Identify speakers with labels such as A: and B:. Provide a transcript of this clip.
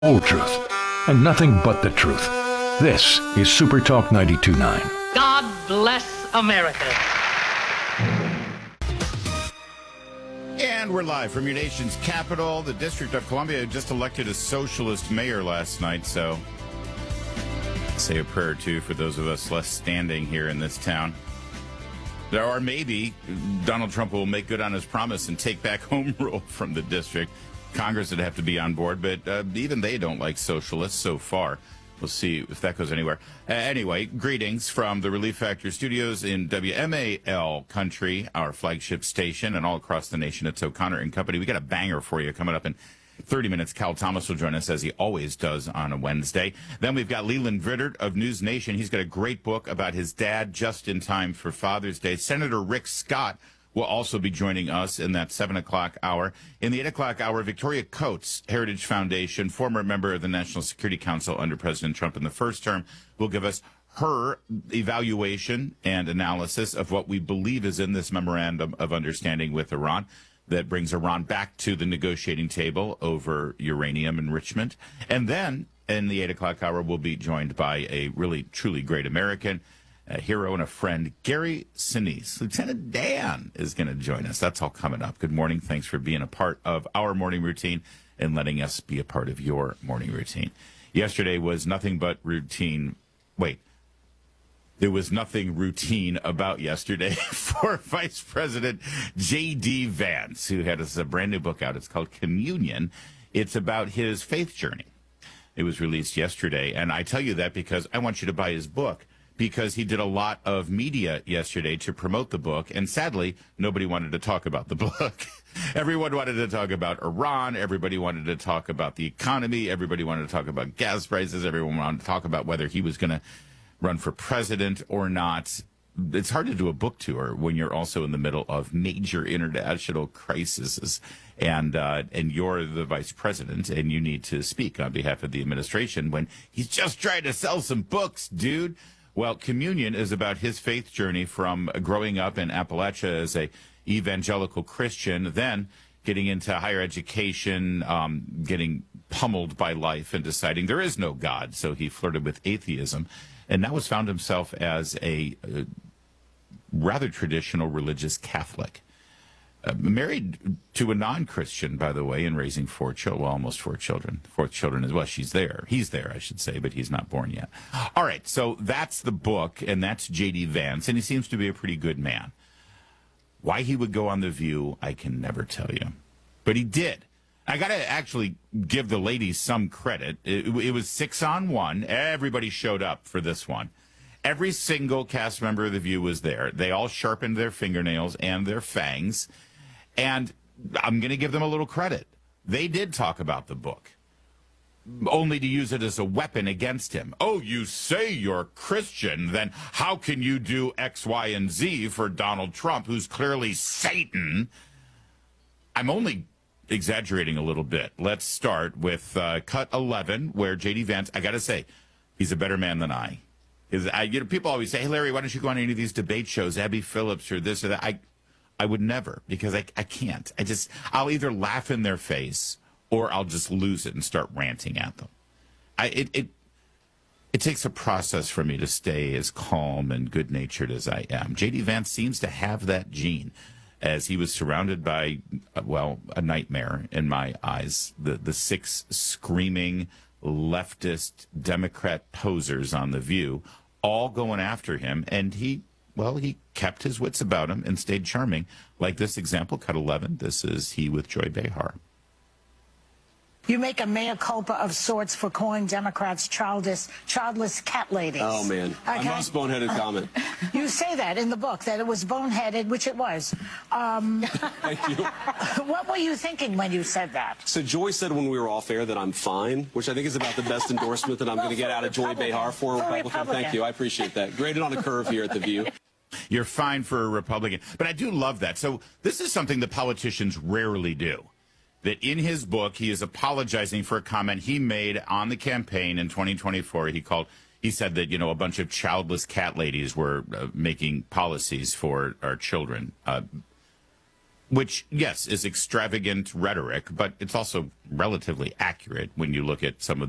A: Whole truth, and nothing but the truth. This is Super Talk 92.9.
B: God bless America.
C: And we're live from your nation's capital. The District of Columbia just elected a socialist mayor last night, so say a prayer or two for those of us less standing here in this town. Or maybe Donald Trump will make good on his promise and take back home rule from the district. Congress would have to be on board, but even they don't like socialists so far. We'll see if that goes anywhere. Anyway, greetings from the Relief Factor studios in WMAL Country, our flagship station, and all across the nation. It's O'Connor and Company. We got a banger for you coming up in 30 minutes. Cal Thomas will join us, as he always does on a Wednesday. Then we've got Leland Vittert of News Nation. He's got a great book about his dad just in time for Father's Day. Senator Rick Scott will also be joining us in that 7 o'clock hour. In the 8 o'clock hour, Victoria Coates, Heritage Foundation, former member of the National Security Council under President Trump in the first term, will give us her evaluation and analysis of what we believe is in this memorandum of understanding with Iran that brings Iran back to the negotiating table over uranium enrichment. And then in the 8 o'clock hour, we'll be joined by a really, truly great American, a hero and a friend, Gary Sinise. Lieutenant Dan is going to join us. That's all coming up. Good morning. Thanks for being a part of our morning routine and letting us be a part of your morning routine. Yesterday was nothing but routine. There was nothing routine about yesterday for Vice President J.D. Vance, who had a brand new book out. It's called Communion. It's about his faith journey. It was released yesterday, and I tell you that because I want you to buy his book, because he did a lot of media yesterday to promote the book, and sadly, nobody wanted to talk about the book. Everyone wanted to talk about Iran. Everybody wanted to talk about the economy. Everybody wanted to talk about gas prices. Everyone wanted to talk about whether he was going to run for president or not. It's hard to do a book tour when you're also in the middle of major international crises, and you're the vice president, and you need to speak on behalf of the administration when he's just trying to sell some books, dude. Well, Communion is about his faith journey from growing up in Appalachia as a evangelical Christian, then getting into higher education, getting pummeled by life and deciding there is no God. So he flirted with atheism and now has found himself as a rather traditional religious Catholic. Married to a non-Christian, by the way, and raising four children, well, almost four children. Fourth children as well. She's there. He's there, I should say, but he's not born yet. All right, so that's the book, and that's J.D. Vance, and he seems to be a pretty good man. Why he would go on The View, I can never tell you. But he did. I got to actually give the ladies some credit. It was 6-on-1. Everybody showed up for this one. Every single cast member of The View was there. They all sharpened their fingernails and their fangs. And I'm going to give them a little credit. They did talk about the book, only to use it as a weapon against him. Oh, you say you're Christian, then how can you do X, Y, and Z for Donald Trump, who's clearly Satan? I'm only exaggerating a little bit. Let's start with cut 11, where J.D. Vance, I got to say, he's a better man than I. People always say, hey, Larry, why don't you go on any of these debate shows, Abby Phillips or this or that? I would never, because I can't. I'll either laugh in their face or I'll just lose it and start ranting at them. It takes a process for me to stay as calm and good-natured as I am. J.D. Vance seems to have that gene, as he was surrounded by, a nightmare in my eyes. The six screaming leftist Democrat posers on The View, all going after him, and he kept his wits about him and stayed charming. Like this example, cut 11. This is he with Joy Behar.
D: You make a mea culpa of sorts for calling Democrats childless cat ladies.
E: Oh, man.
D: Okay?
E: A most boneheaded comment.
D: You say that in the book, that it was boneheaded, which it was.
E: Thank you.
D: What were you thinking when you said that?
E: So Joy said when we were off air that I'm fine, which I think is about the best endorsement that I'm going to get out of Joy Behar for a Republican. Thank you. I appreciate that. Graded on a curve here at The View.
C: You're fine for a Republican. But I do love that. So this is something that politicians rarely do. That in his book, he is apologizing for a comment he made on the campaign in 2024. He said that, a bunch of childless cat ladies were making policies for our children. which, yes, is extravagant rhetoric, but it's also relatively accurate when you look at some of the